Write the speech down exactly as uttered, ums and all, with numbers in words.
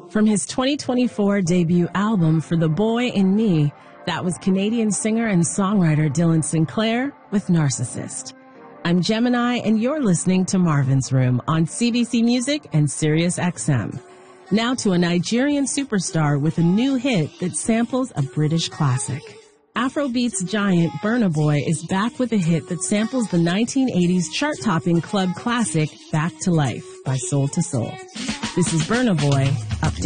From his twenty twenty-four debut album For the Boy in Me, that was Canadian singer and songwriter Dylan Sinclair with Narcissist. I'm Gemini, and you're listening to Marvin's Room on C B C Music and Sirius X M. Now to a Nigerian superstar with a new hit that samples a British classic. Afrobeats giant Burna Boy is back with a hit that samples the nineteen eighties chart-topping club classic Back to Life by Soul to Soul. This is Burna Boy Update.